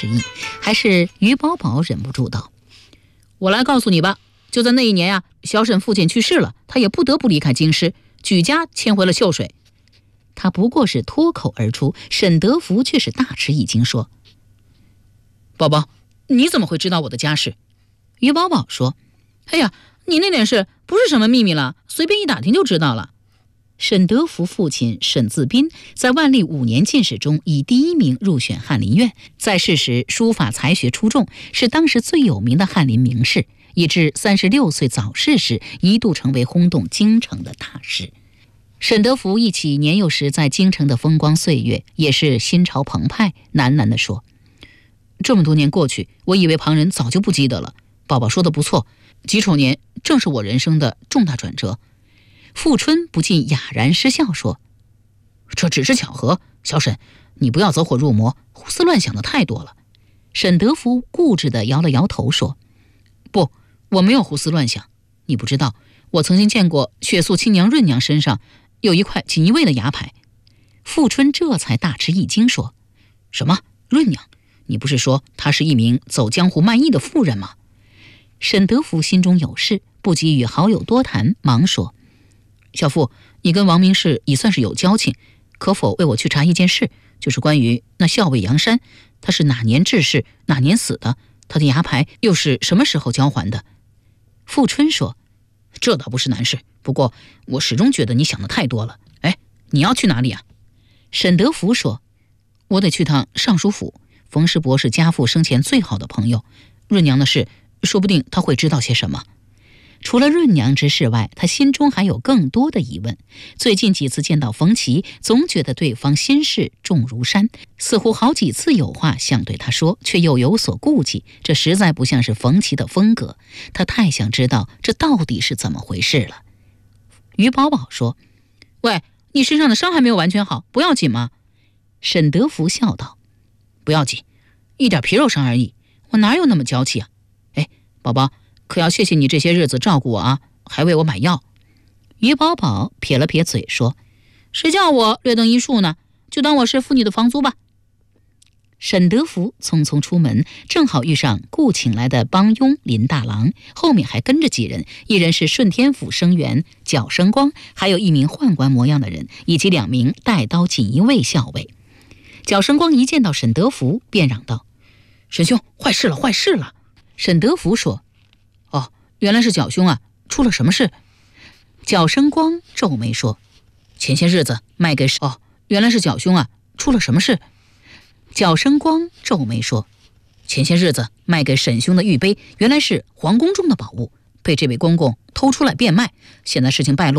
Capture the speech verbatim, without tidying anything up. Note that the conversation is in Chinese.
迟疑，还是于宝宝忍不住道：“我来告诉你吧，就在那一年呀、啊，小沈父亲去世了，他也不得不离开京师，举家迁回了秀水。”他不过是脱口而出，沈德福却是大吃一惊，说：“宝宝，你怎么会知道我的家事？”于宝宝说：“哎呀，你那点事不是什么秘密了，随便一打听就知道了。”沈德福父亲沈自斌在万历五年进士中以第一名入选翰林院，在世时书法才学出众，是当时最有名的翰林名士，以致三十六岁早逝时一度成为轰动京城的大事。沈德福忆起年幼时在京城的风光岁月，也是心潮澎湃，喃喃地说：“这么多年过去，我以为旁人早就不记得了。宝宝说的不错，己丑年正是我人生的重大转折。”富春不禁哑然失笑，说：“这只是巧合，小沈，你不要走火入魔，胡思乱想的太多了。”沈德福固执地摇了摇头，说：“不，我没有胡思乱想。你不知道，我曾经见过血素亲娘润娘身上有一块锦衣卫的牙牌。”富春这才大吃一惊，说：“什么润娘？你不是说她是一名走江湖卖艺的妇人吗？”沈德福心中有事，不及与好友多谈，忙说：“小父，你跟王明氏已算是有交情，可否为我去查一件事，就是关于那校尉杨山，他是哪年致仕，哪年死的？他的牙牌又是什么时候交还的？”富春说：“这倒不是难事，不过我始终觉得你想的太多了。哎，你要去哪里啊？”沈德福说：“我得去趟尚书府，冯师伯是家父生前最好的朋友，润娘的事，说不定他会知道些什么。”除了润娘之事外，他心中还有更多的疑问。最近几次见到冯琦，总觉得对方心事重如山，似乎好几次有话想对他说，却又有所顾忌，这实在不像是冯琦的风格。他太想知道这到底是怎么回事了。于宝宝说：“喂，你身上的伤还没有完全好，不要紧吗？”沈德福笑道：“不要紧，一点皮肉伤而已，我哪有那么娇气啊？哎，宝宝，可要谢谢你这些日子照顾我啊，还为我买药。”于宝宝撇了撇嘴说：“谁叫我略懂医术呢？就当我是付你的房租吧。”沈德福匆匆出门，正好遇上顾请来的帮佣林大郎，后面还跟着几人，一人是顺天府生员脚生光，还有一名宦官模样的人，以及两名带刀锦衣卫校尉。脚生光一见到沈德福，便嚷道：“沈兄，坏事了，坏事了！”沈德福说：“哦，原来是脚兄啊，出了什么事？”脚生光皱眉说：“前些日子卖给……哦，原来是脚兄啊，出了什么事？”脚生光皱眉说：“前些日子卖给沈兄的玉杯，原来是皇宫中的宝物，被这位公公偷出来变卖，现在事情败露，